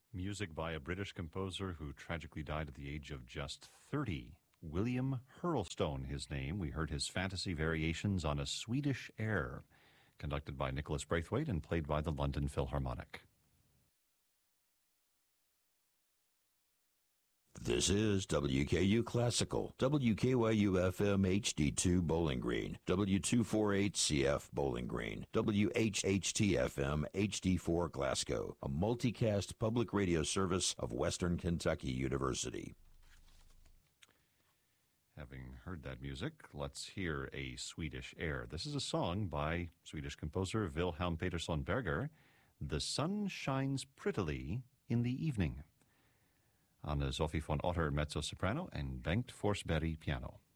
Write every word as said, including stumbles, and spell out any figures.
Music by a British composer who tragically died at the age of just thirty. William Hurlstone, his name. We heard his fantasy variations on a Swedish air, conducted by Nicholas Braithwaite and played by the London Philharmonic. This is W K U Classical, W K Y U F M H D two Bowling Green, W two forty-eight C F Bowling Green, W H H T F M H D four Glasgow, a multicast public radio service of Western Kentucky University. Having heard that music, let's hear a Swedish air. This is a song by Swedish composer Wilhelm Petersson Berger, The Sun Shines Prettily in the Evening. On Sophie von Otter mezzo-soprano and Bengt Forsberg piano.